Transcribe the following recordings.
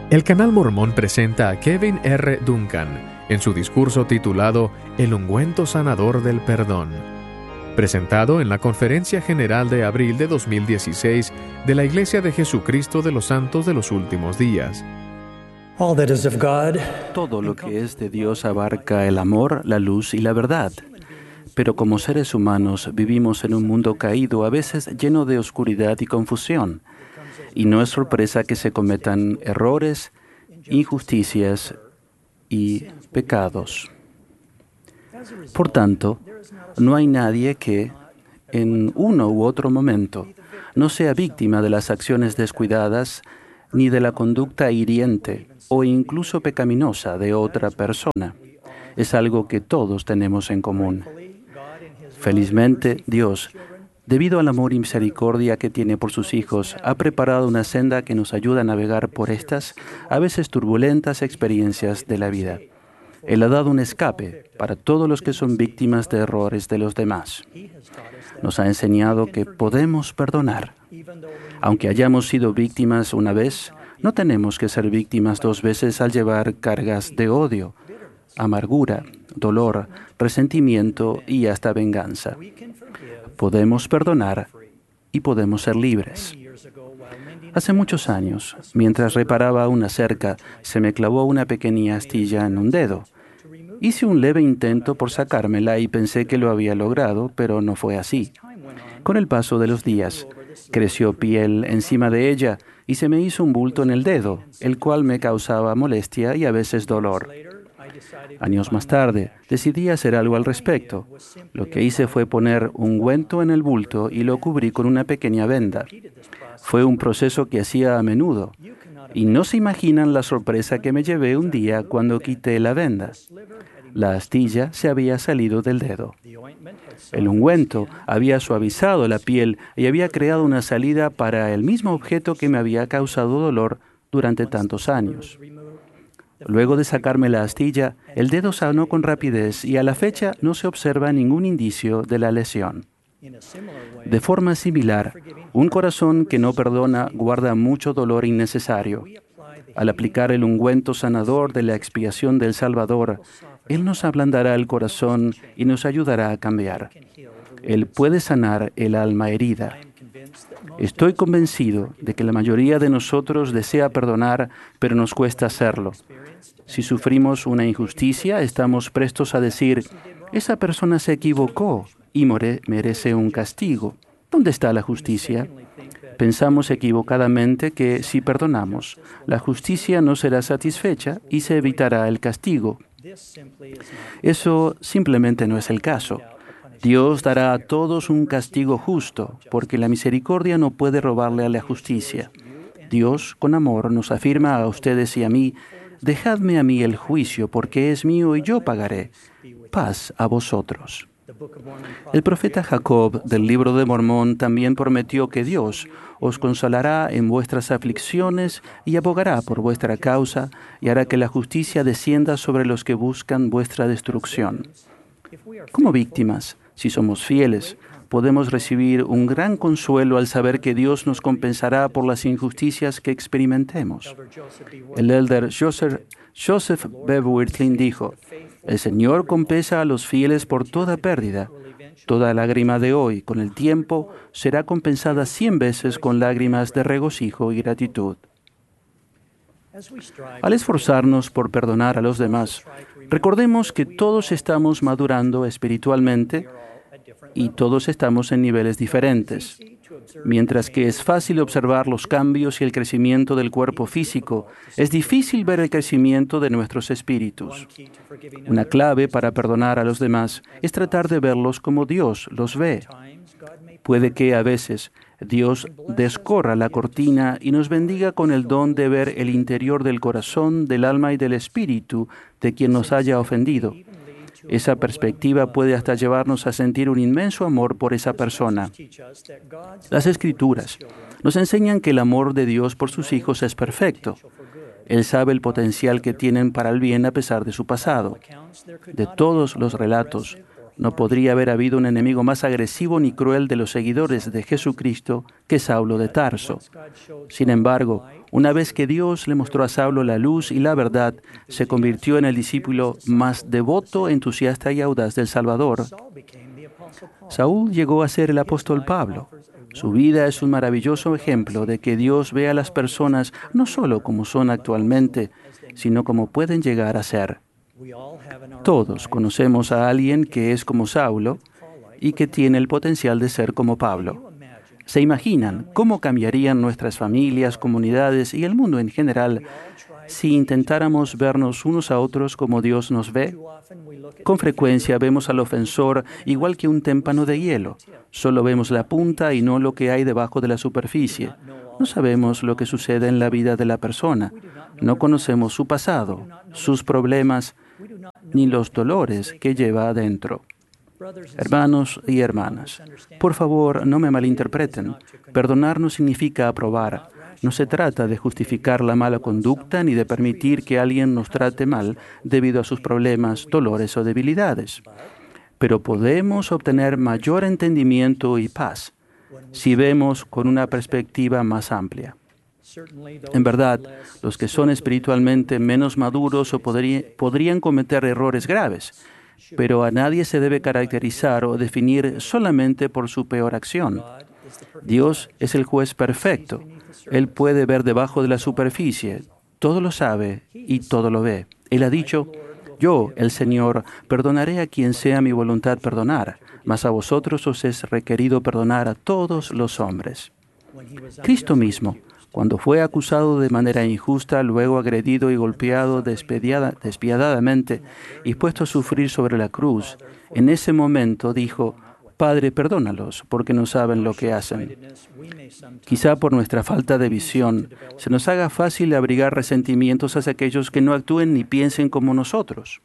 El canal Mormón presenta a Kevin R. Duncan en su discurso titulado El ungüento sanador del perdón, presentado en la Conferencia General de abril de 2016 de la Iglesia de Jesucristo de los Santos de los Últimos Días. Todo lo que es de Dios abarca el amor, la luz y la verdad. Pero como seres humanos vivimos en un mundo caído, a veces lleno de oscuridad y confusión. Y no es sorpresa que se cometan errores, injusticias y pecados. Por tanto, no hay nadie que, en uno u otro momento, no sea víctima de las acciones descuidadas ni de la conducta hiriente o incluso pecaminosa de otra persona. Es algo que todos tenemos en común. Felizmente, Dios, debido al amor y misericordia que tiene por sus hijos, ha preparado una senda que nos ayuda a navegar por estas, a veces turbulentas experiencias de la vida. Él ha dado un escape para todos los que son víctimas de errores de los demás. Nos ha enseñado que podemos perdonar. Aunque hayamos sido víctimas una vez, no tenemos que ser víctimas dos veces al llevar cargas de odio, amargura, dolor, resentimiento y hasta venganza. Podemos perdonar y podemos ser libres. Hace muchos años, mientras reparaba una cerca, se me clavó una pequeña astilla en un dedo. Hice un leve intento por sacármela y pensé que lo había logrado, pero no fue así. Con el paso de los días, creció piel encima de ella y se me hizo un bulto en el dedo, el cual me causaba molestia y a veces dolor. Años más tarde, decidí hacer algo al respecto. Lo que hice fue poner ungüento en el bulto y lo cubrí con una pequeña venda. Fue un proceso que hacía a menudo. Y no se imaginan la sorpresa que me llevé un día cuando quité la venda. La astilla se había salido del dedo. El ungüento había suavizado la piel y había creado una salida para el mismo objeto que me había causado dolor durante tantos años. Luego de sacarme la astilla, el dedo sanó con rapidez y a la fecha no se observa ningún indicio de la lesión. De forma similar, un corazón que no perdona guarda mucho dolor innecesario. Al aplicar el ungüento sanador de la expiación del Salvador, Él nos ablandará el corazón y nos ayudará a cambiar. Él puede sanar el alma herida. Estoy convencido de que la mayoría de nosotros desea perdonar, pero nos cuesta hacerlo. Si sufrimos una injusticia, estamos prestos a decir, esa persona se equivocó y merece un castigo. ¿Dónde está la justicia? Pensamos equivocadamente que si perdonamos, la justicia no será satisfecha y se evitará el castigo. Eso simplemente no es el caso. Dios dará a todos un castigo justo, porque la misericordia no puede robarle a la justicia. Dios, con amor, nos afirma a ustedes y a mí, dejadme a mí el juicio, porque es mío y yo pagaré. Paz a vosotros. El profeta Jacob del libro de Mormón también prometió que Dios os consolará en vuestras aflicciones y abogará por vuestra causa y hará que la justicia descienda sobre los que buscan vuestra destrucción. Como víctimas, si somos fieles, podemos recibir un gran consuelo al saber que Dios nos compensará por las injusticias que experimentemos. El elder Joseph B. Wirthlin dijo, el Señor compensa a los fieles por toda pérdida. Toda lágrima de hoy, con el tiempo, será compensada 100 veces con lágrimas de regocijo y gratitud. Al esforzarnos por perdonar a los demás, recordemos que todos estamos madurando espiritualmente y todos estamos en niveles diferentes. Mientras que es fácil observar los cambios y el crecimiento del cuerpo físico, es difícil ver el crecimiento de nuestros espíritus. Una clave para perdonar a los demás es tratar de verlos como Dios los ve. Puede que a veces Dios descorra la cortina y nos bendiga con el don de ver el interior del corazón, del alma y del espíritu de quien nos haya ofendido. Esa perspectiva puede hasta llevarnos a sentir un inmenso amor por esa persona. Las Escrituras nos enseñan que el amor de Dios por sus hijos es perfecto. Él sabe el potencial que tienen para el bien a pesar de su pasado. De todos los relatos, no podría haber habido un enemigo más agresivo ni cruel de los seguidores de Jesucristo que Saulo de Tarso. Sin embargo, Una vez que Dios le mostró a Saulo la luz y la verdad, se convirtió en el discípulo más devoto, entusiasta y audaz del Salvador. Saúl llegó a ser el apóstol Pablo. Su vida es un maravilloso ejemplo de que Dios ve a las personas no solo como son actualmente, sino como pueden llegar a ser. Todos conocemos a alguien que es como Saulo y que tiene el potencial de ser como Pablo. ¿Se imaginan cómo cambiarían nuestras familias, comunidades y el mundo en general si intentáramos vernos unos a otros como Dios nos ve? Con frecuencia vemos al ofensor igual que un témpano de hielo. Solo vemos la punta y no lo que hay debajo de la superficie. No sabemos lo que sucede en la vida de la persona. No conocemos su pasado, sus problemas, ni los dolores que lleva adentro. Hermanos y hermanas, por favor, no me malinterpreten. Perdonar no significa aprobar. No se trata de justificar la mala conducta ni de permitir que alguien nos trate mal debido a sus problemas, dolores o debilidades. Pero podemos obtener mayor entendimiento y paz si vemos con una perspectiva más amplia. En verdad, los que son espiritualmente menos maduros podrían cometer errores graves, pero a nadie se debe caracterizar o definir solamente por su peor acción. Dios es el juez perfecto. Él puede ver debajo de la superficie, todo lo sabe y todo lo ve. Él ha dicho: yo, el Señor, perdonaré a quien sea mi voluntad perdonar, mas a vosotros os es requerido perdonar a todos los hombres. Cristo mismo, cuando fue acusado de manera injusta, luego agredido y golpeado despiadadamente y puesto a sufrir sobre la cruz, en ese momento dijo: Padre, perdónalos, porque no saben lo que hacen. Quizá por nuestra falta de visión, se nos haga fácil abrigar resentimientos hacia aquellos que no actúen ni piensen como nosotros.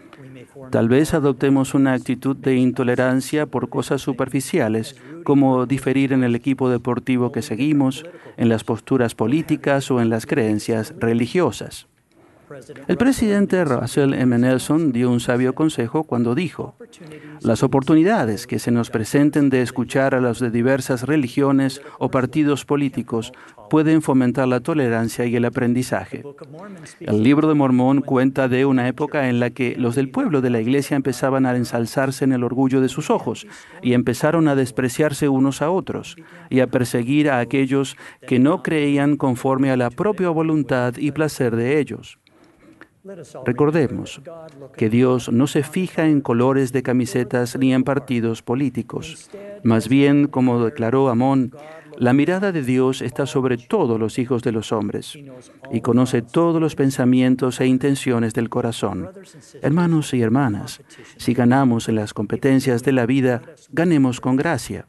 Tal vez adoptemos una actitud de intolerancia por cosas superficiales, como diferir en el equipo deportivo que seguimos, en las posturas políticas o en las creencias religiosas. El presidente Russell M. Nelson dio un sabio consejo cuando dijo: las oportunidades que se nos presenten de escuchar a los de diversas religiones o partidos políticos pueden fomentar la tolerancia y el aprendizaje. El Libro de Mormón cuenta de una época en la que los del pueblo de la iglesia empezaban a ensalzarse en el orgullo de sus ojos y empezaron a despreciarse unos a otros y a perseguir a aquellos que no creían conforme a la propia voluntad y placer de ellos. Recordemos que Dios no se fija en colores de camisetas ni en partidos políticos. Más bien, como declaró Amón, la mirada de Dios está sobre todos los hijos de los hombres y conoce todos los pensamientos e intenciones del corazón. Hermanos y hermanas, si ganamos en las competencias de la vida, ganemos con gracia.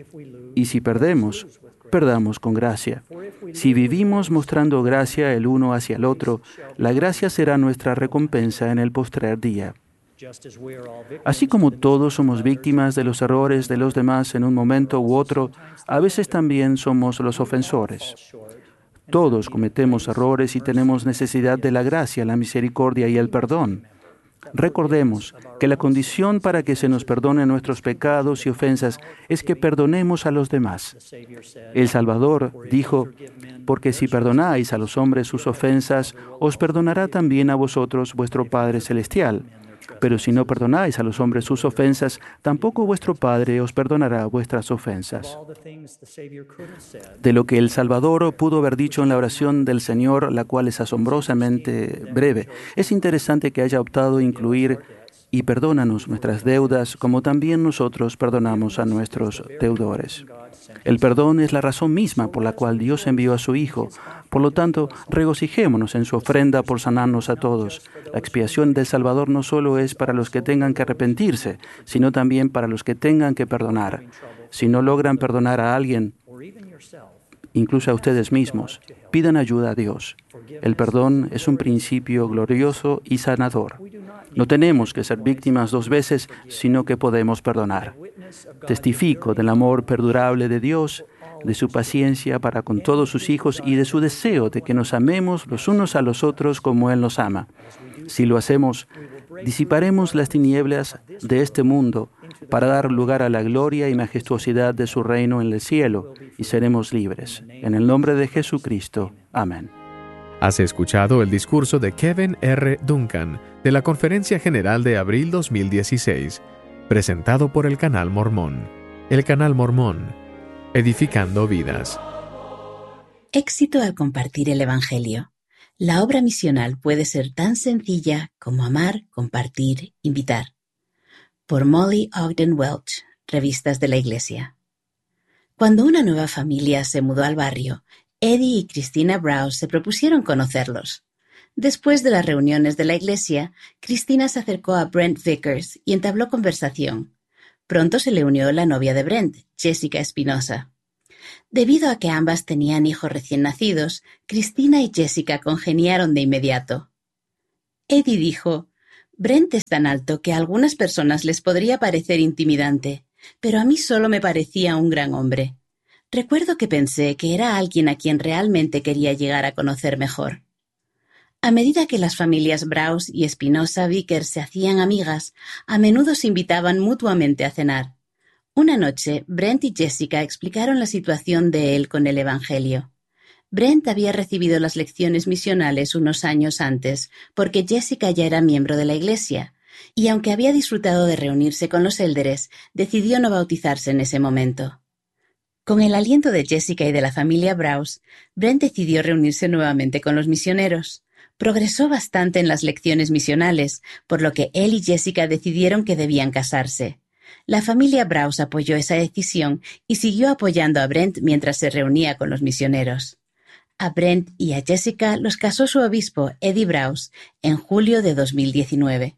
Y si perdemos, perdamos con gracia. Si vivimos mostrando gracia el uno hacia el otro, la gracia será nuestra recompensa en el postrer día. Así como todos somos víctimas de los errores de los demás en un momento u otro, a veces también somos los ofensores. Todos cometemos errores y tenemos necesidad de la gracia, la misericordia y el perdón. Recordemos que la condición para que se nos perdonen nuestros pecados y ofensas es que perdonemos a los demás. El Salvador dijo: porque si perdonáis a los hombres sus ofensas, os perdonará también a vosotros vuestro Padre Celestial. Pero si no perdonáis a los hombres sus ofensas, tampoco vuestro Padre os perdonará vuestras ofensas. De lo que el Salvador pudo haber dicho en la oración del Señor, la cual es asombrosamente breve, es interesante que haya optado incluir: y perdónanos nuestras deudas, como también nosotros perdonamos a nuestros deudores. El perdón es la razón misma por la cual Dios envió a su Hijo. Por lo tanto, regocijémonos en su ofrenda por sanarnos a todos. La expiación del Salvador no solo es para los que tengan que arrepentirse, sino también para los que tengan que perdonar. Si no logran perdonar a alguien, incluso a ustedes mismos, pidan ayuda a Dios. El perdón es un principio glorioso y sanador. No tenemos que ser víctimas dos veces, sino que podemos perdonar. Testifico del amor perdurable de Dios, de su paciencia para con todos sus hijos y de su deseo de que nos amemos los unos a los otros como Él nos ama. Si lo hacemos, disiparemos las tinieblas de este mundo para dar lugar a la gloria y majestuosidad de su reino en el cielo, y seremos libres. En el nombre de Jesucristo. Amén. Has escuchado el discurso de Kevin R. Duncan de la Conferencia General de Abril 2016, presentado por el Canal Mormón. El Canal Mormón, edificando vidas. Éxito al compartir el Evangelio. La obra misional puede ser tan sencilla como amar, compartir, invitar. Por Molly Ogden Welch, Revistas de la Iglesia. Cuando una nueva familia se mudó al barrio, Eddie y Christina Browse se propusieron conocerlos. Después de las reuniones de la iglesia, Christina se acercó a Brent Vickers y entabló conversación. Pronto se le unió la novia de Brent, Jessica Espinosa. Debido a que ambas tenían hijos recién nacidos, Christina y Jessica congeniaron de inmediato. Eddie dijo: «Brent es tan alto que a algunas personas les podría parecer intimidante, pero a mí solo me parecía un gran hombre. Recuerdo que pensé que era alguien a quien realmente quería llegar a conocer mejor». A medida que las familias Browse y Espinosa Vickers se hacían amigas, a menudo se invitaban mutuamente a cenar. Una noche, Brent y Jessica explicaron la situación de él con el Evangelio. Brent había recibido las lecciones misionales unos años antes, porque Jessica ya era miembro de la iglesia, y aunque había disfrutado de reunirse con los élderes, decidió no bautizarse en ese momento. Con el aliento de Jessica y de la familia Browse, Brent decidió reunirse nuevamente con los misioneros. Progresó bastante en las lecciones misionales, por lo que él y Jessica decidieron que debían casarse. La familia Browse apoyó esa decisión y siguió apoyando a Brent mientras se reunía con los misioneros. A Brent y a Jessica los casó su obispo, Eddie Browse, en julio de 2019.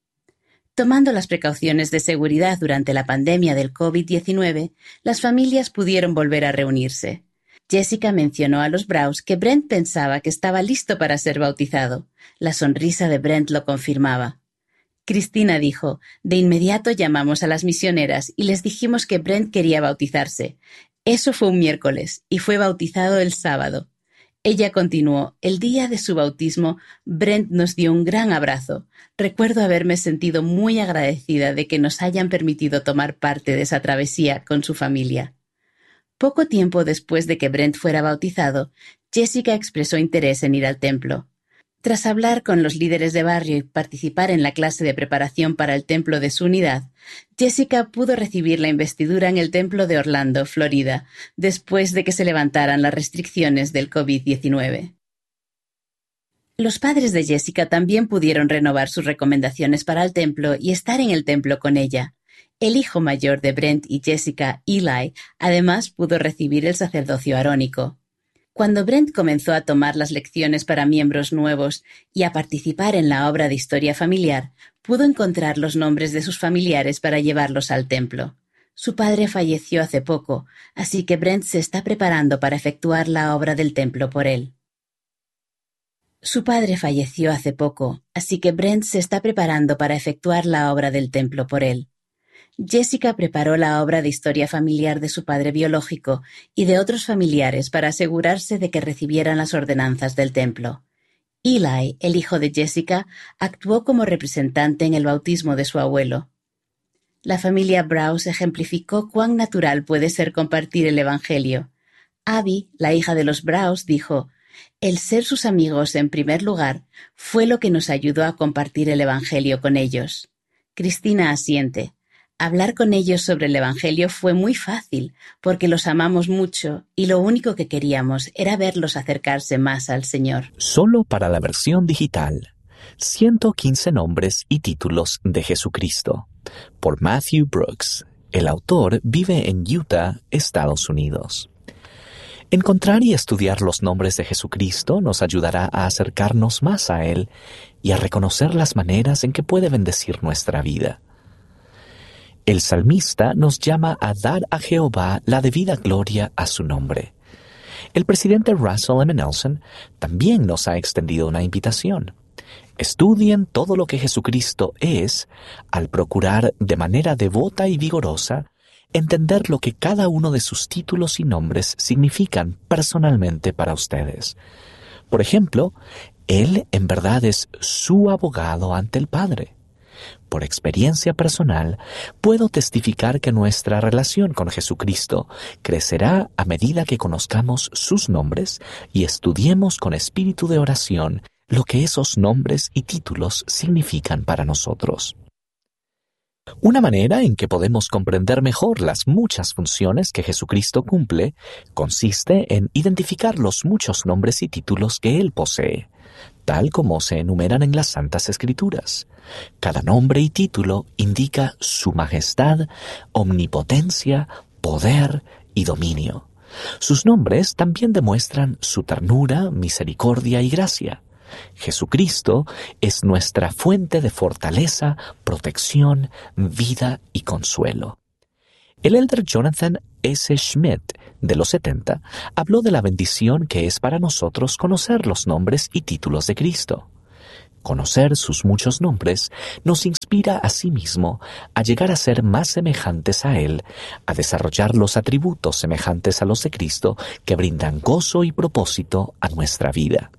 Tomando las precauciones de seguridad durante la pandemia del COVID-19, las familias pudieron volver a reunirse. Jessica mencionó a los Browse que Brent pensaba que estaba listo para ser bautizado. La sonrisa de Brent lo confirmaba. Christina dijo: «De inmediato llamamos a las misioneras y les dijimos que Brent quería bautizarse. Eso fue un miércoles y fue bautizado el sábado». Ella continuó: «El día de su bautismo, Brent nos dio un gran abrazo. Recuerdo haberme sentido muy agradecida de que nos hayan permitido tomar parte de esa travesía con su familia». Poco tiempo después de que Brent fuera bautizado, Jessica expresó interés en ir al templo. Tras hablar con los líderes de barrio y participar en la clase de preparación para el templo de su unidad, Jessica pudo recibir la investidura en el templo de Orlando, Florida, después de que se levantaran las restricciones del COVID-19. Los padres de Jessica también pudieron renovar sus recomendaciones para el templo y estar en el templo con ella. El hijo mayor de Brent y Jessica, Eli, además pudo recibir el sacerdocio arónico. Cuando Brent comenzó a tomar las lecciones para miembros nuevos y a participar en la obra de historia familiar, pudo encontrar los nombres de sus familiares para llevarlos al templo. Su padre falleció hace poco, así que Brent se está preparando para efectuar la obra del templo por él. Jessica preparó la obra de historia familiar de su padre biológico y de otros familiares para asegurarse de que recibieran las ordenanzas del templo. Eli, el hijo de Jessica, actuó como representante en el bautismo de su abuelo. La familia Browse ejemplificó cuán natural puede ser compartir el Evangelio. Abby, la hija de los Browse, dijo: «El ser sus amigos en primer lugar fue lo que nos ayudó a compartir el Evangelio con ellos». Christina asiente. «Hablar con ellos sobre el Evangelio fue muy fácil, porque los amamos mucho y lo único que queríamos era verlos acercarse más al Señor». Solo para la versión digital. 115 nombres y títulos de Jesucristo. Por Matthew Brooks. El autor vive en Utah, Estados Unidos. Encontrar y estudiar los nombres de Jesucristo nos ayudará a acercarnos más a Él y a reconocer las maneras en que puede bendecir nuestra vida. El salmista nos llama a dar a Jehová la debida gloria a su nombre. El presidente Russell M. Nelson también nos ha extendido una invitación. Estudien todo lo que Jesucristo es al procurar de manera devota y vigorosa entender lo que cada uno de sus títulos y nombres significan personalmente para ustedes. Por ejemplo, Él en verdad es su abogado ante el Padre. Por experiencia personal, puedo testificar que nuestra relación con Jesucristo crecerá a medida que conozcamos sus nombres y estudiemos con espíritu de oración lo que esos nombres y títulos significan para nosotros. Una manera en que podemos comprender mejor las muchas funciones que Jesucristo cumple consiste en identificar los muchos nombres y títulos que Él posee, tal como se enumeran en las Santas Escrituras. Cada nombre y título indica su majestad, omnipotencia, poder y dominio. Sus nombres también demuestran su ternura, misericordia y gracia. Jesucristo es nuestra fuente de fortaleza, protección, vida y consuelo. El elder Jonathan S. Schmidt, de los 70, habló de la bendición que es para nosotros conocer los nombres y títulos de Cristo. Conocer sus muchos nombres nos inspira a sí mismo a llegar a ser más semejantes a Él, a desarrollar los atributos semejantes a los de Cristo que brindan gozo y propósito a nuestra vida.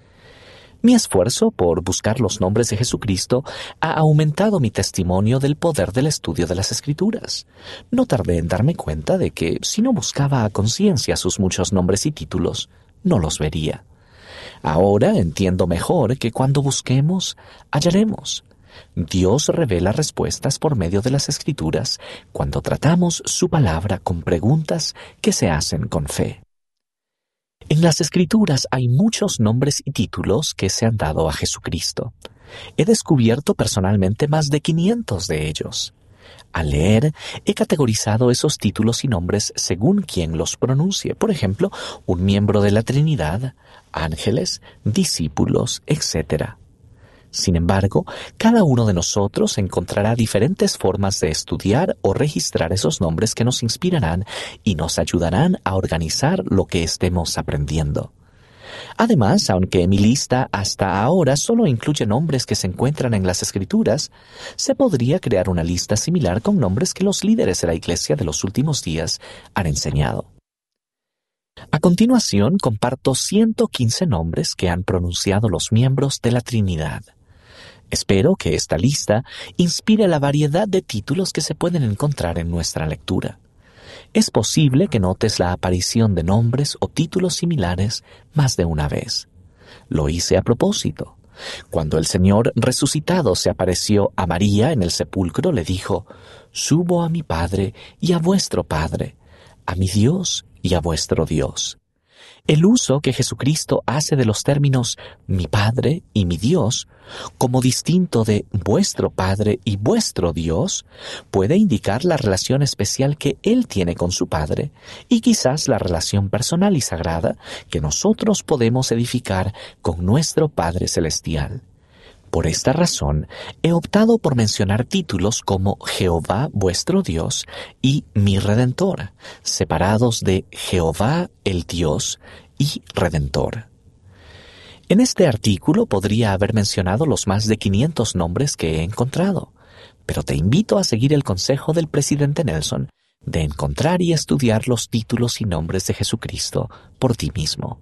Mi esfuerzo por buscar los nombres de Jesucristo ha aumentado mi testimonio del poder del estudio de las Escrituras. No tardé en darme cuenta de que si no buscaba a conciencia sus muchos nombres y títulos, no los vería. Ahora entiendo mejor que cuando busquemos, hallaremos. Dios revela respuestas por medio de las Escrituras cuando tratamos su palabra con preguntas que se hacen con fe. En las Escrituras hay muchos nombres y títulos que se han dado a Jesucristo. He descubierto personalmente más de 500 de ellos. Al leer, he categorizado esos títulos y nombres según quien los pronuncie. Por ejemplo, un miembro de la Trinidad, ángeles, discípulos, etc. Sin embargo, cada uno de nosotros encontrará diferentes formas de estudiar o registrar esos nombres que nos inspirarán y nos ayudarán a organizar lo que estemos aprendiendo. Además, aunque mi lista hasta ahora solo incluye nombres que se encuentran en las Escrituras, se podría crear una lista similar con nombres que los líderes de la Iglesia de los últimos días han enseñado. A continuación, comparto 115 nombres que han pronunciado los miembros de la Trinidad. Espero que esta lista inspire la variedad de títulos que se pueden encontrar en nuestra lectura. Es posible que notes la aparición de nombres o títulos similares más de una vez. Lo hice a propósito. Cuando el Señor resucitado se apareció a María en el sepulcro, le dijo: «Subo a mi Padre y a vuestro Padre, a mi Dios y a vuestro Dios». El uso que Jesucristo hace de los términos «mi Padre» y «mi Dios», como distinto de «vuestro Padre» y «vuestro Dios», puede indicar la relación especial que Él tiene con su Padre y quizás la relación personal y sagrada que nosotros podemos edificar con nuestro Padre Celestial. Por esta razón, he optado por mencionar títulos como Jehová vuestro Dios y mi Redentor, separados de Jehová el Dios y Redentor. En este artículo podría haber mencionado los más de 500 nombres que he encontrado, pero te invito a seguir el consejo del presidente Nelson de encontrar y estudiar los títulos y nombres de Jesucristo por ti mismo.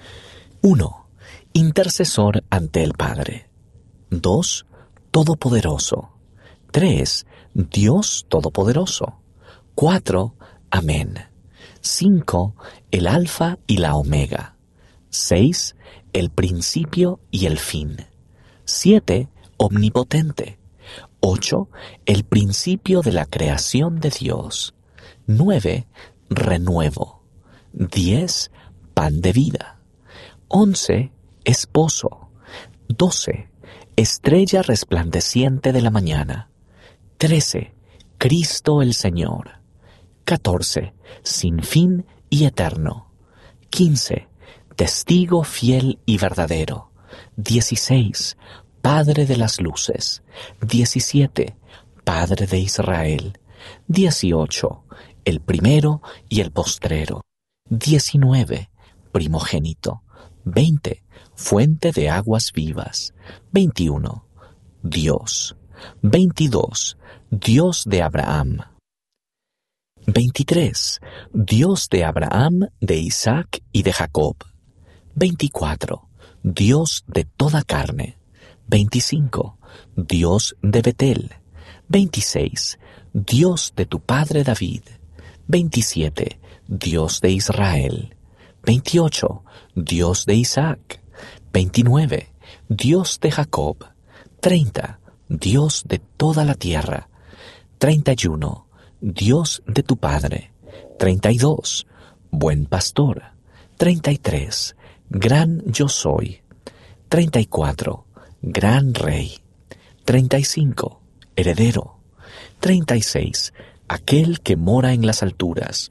1. Intercesor ante el Padre. 2. Todopoderoso. 3. Dios Todopoderoso. 4. Amén. 5. El Alfa y la Omega. 6. El principio y el fin. 7. Omnipotente. 8. El principio de la creación de Dios. 9. Renuevo. 10. Pan de vida. 11. Esposo. 12. Estrella resplandeciente de la mañana. 13. Cristo el Señor. 14. Sin fin y eterno. 15. Testigo fiel y verdadero. 16. Padre de las luces. 17. Padre de Israel. 18. El primero y el postrero. 19. Primogénito. 20. Fuente de aguas vivas. 21. Dios. 22. Dios de Abraham. 23. Dios de Abraham, de Isaac y de Jacob. 24. Dios de toda carne. 25. Dios de Betel. 26. Dios de tu padre David. 27. Dios de Israel. 28. Dios de Isaac. 29. Dios de Jacob. 30. Dios de toda la tierra. 31. Dios de tu padre. 32. Buen pastor. 33. Gran yo soy. 34. Gran rey. 35. Heredero. 36. Aquel que mora en las alturas.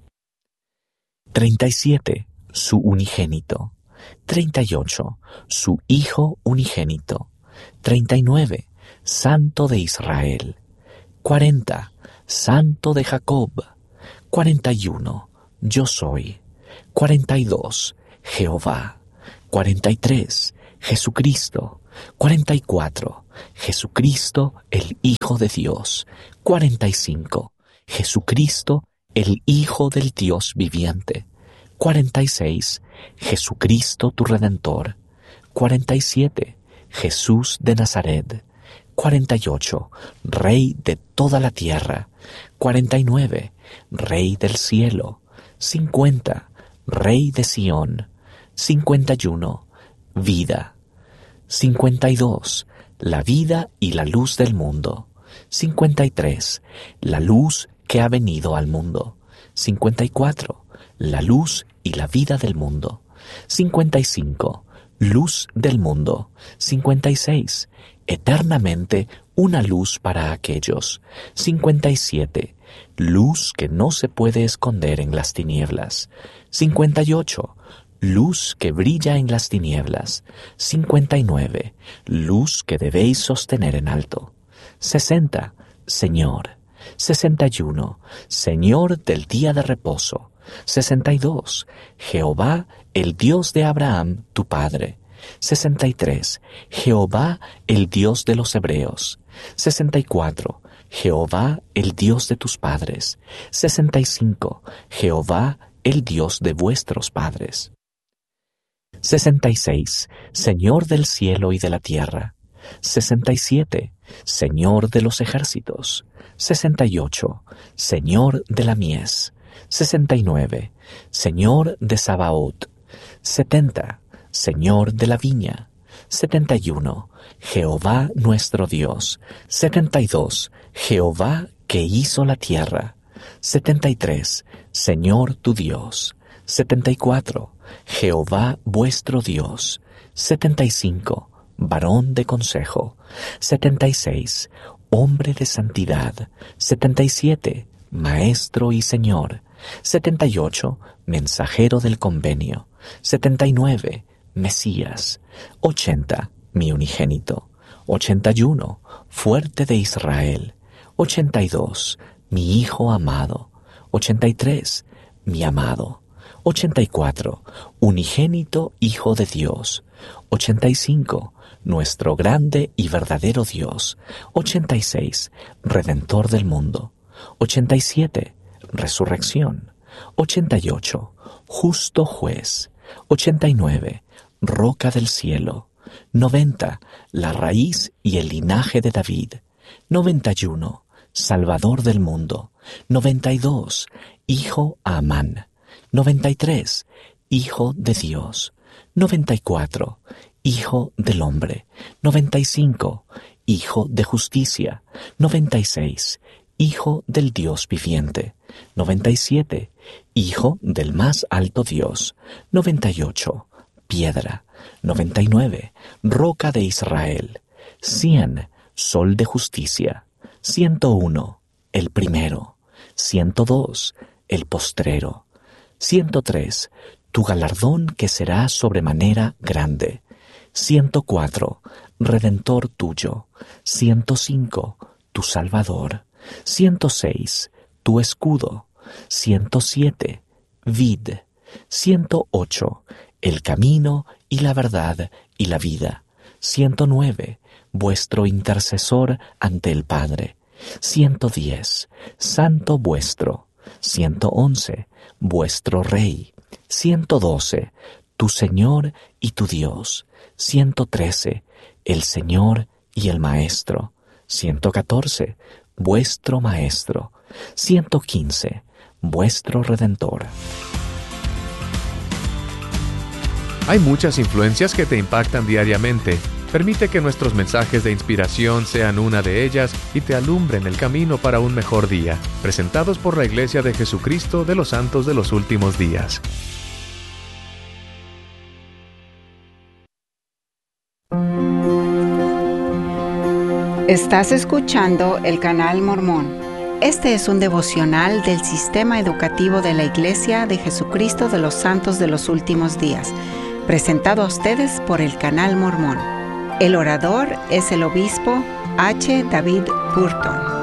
37. Su unigénito. 38. Su Hijo unigénito. 39. Santo de Israel. 40. Santo de Jacob. 41. Yo soy. 42. Jehová. 43. Jesucristo. 44. Jesucristo, el Hijo de Dios. 45. Jesucristo, el Hijo del Dios viviente. 46. Jesucristo tu Redentor. 47. Jesús de Nazaret. 48. Rey de toda la tierra. 49. Rey del cielo. 50. Rey de Sión. 51. Vida. 52. La vida y la luz del mundo. 53. La luz que ha venido al mundo. 54. La luz y la vida del mundo. 55. Luz del mundo. 56. Eternamente una luz para aquellos. 57. Luz que no se puede esconder en las tinieblas. 58. Luz que brilla en las tinieblas. 59. Luz que debéis sostener en alto. 60. Señor. 61. Señor del día de reposo. 62. Jehová, el Dios de Abraham, tu padre. 63. Jehová, el Dios de los hebreos. 64. Jehová, el Dios de tus padres. 65. Jehová, el Dios de vuestros padres. 66. Señor del cielo y de la tierra. 67. Señor de los ejércitos. 68. Señor de la mies. 69. Señor de Sabaoth. 70. Señor de la viña. 71. Jehová nuestro Dios. 72. Jehová que hizo la tierra. 73. Señor tu Dios. 74. Jehová vuestro Dios. 75. Varón de consejo. 76. Hombre de santidad. 77. Maestro y Señor. 78. Mensajero del convenio. 79. Mesías. 80. Mi unigénito. 81. Fuerte de Israel. 82. Mi Hijo amado. 83. Mi amado. 84. Unigénito Hijo de Dios. 85. Nuestro grande y verdadero Dios. 86. Redentor del mundo. 87. Resurrección. 88. Justo juez. 89. Roca del cielo. 90. La raíz y el linaje de David. 91. Salvador del mundo. 92. Hijo a Amán. 93. Hijo de Dios. 94. Hijo del hombre. 95. Hijo de justicia. 96. Hijo del Dios viviente. 97. Hijo del más alto Dios. 98. Piedra. 99. Roca de Israel. 100. Sol de justicia. 101. El primero. 102. El postrero. 103. Tu galardón que será sobremanera grande. 104. Redentor tuyo. 105. Tu Salvador. 106. Tu escudo. 107. Vid. 108. El camino y la verdad y la vida. 109. Vuestro intercesor ante el Padre. 110. Santo vuestro. 111. Vuestro Rey. 112. tu Señor y tu Dios. 113, el Señor y el Maestro. 114, vuestro Maestro. 115, vuestro Redentor. Hay muchas influencias que te impactan diariamente. Permite que nuestros mensajes de inspiración sean una de ellas y te alumbren el camino para un mejor día. Presentados por la Iglesia de Jesucristo de los Santos de los Últimos Días. Estás escuchando el Canal Mormón. Este es un devocional del Sistema Educativo de la Iglesia de Jesucristo de los Santos de los Últimos Días, presentado a ustedes por el Canal Mormón. El orador es el obispo H. David Burton.